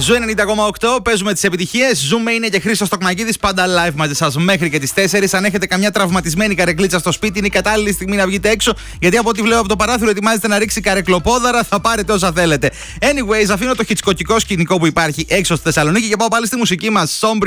Ζου 90,8, παίζουμε τις επιτυχίες. Ζούμε είναι και Χρήστος Τοκμακίδης, πάντα live μαζί σας μέχρι και τις 4. Αν έχετε καμιά τραυματισμένη καρεκλίτσα στο σπίτι, είναι η κατάλληλη στιγμή να βγείτε έξω. Γιατί από ό,τι βλέπω από το παράθυρο, ετοιμάζετε να ρίξει καρεκλοπόδαρα, θα πάρετε όσα θέλετε. Anyways, αφήνω το χιτσκοκικό σκηνικό που υπάρχει έξω στη Θεσσαλονίκη και πάω πάλι στη μουσική μας.